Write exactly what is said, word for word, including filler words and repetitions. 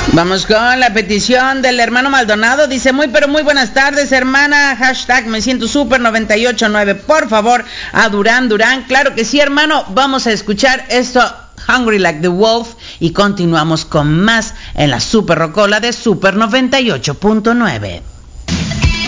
Vamos con la petición del hermano Maldonado. Dice, muy pero muy buenas tardes, hermana. Hashtag me siento super noventa y ocho nueve. Por favor, a Durán Durán. Claro que sí, hermano. Vamos a escuchar esto, Hungry Like the Wolf. Y continuamos con más en la Super Rocola de Super noventa y ocho punto nueve.